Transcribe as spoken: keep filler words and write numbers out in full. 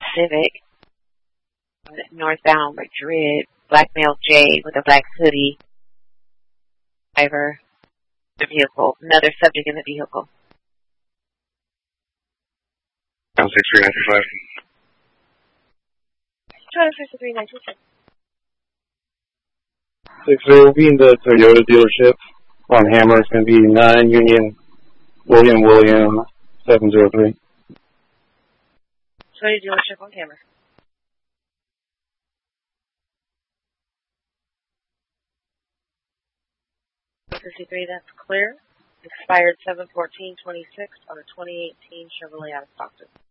Civic, northbound Madrid, black male J with a black hoodie, driver, the vehicle, another subject in the vehicle. six three nine two five. two three nine two six. six zero will be in the Toyota dealership on Hammer. It's going to be nine Union William William seven zero three. Toyota dealership on Hammer. fifty-three, that's clear. Expired seven fourteen twenty-six on a twenty eighteen Chevrolet out of Stockton.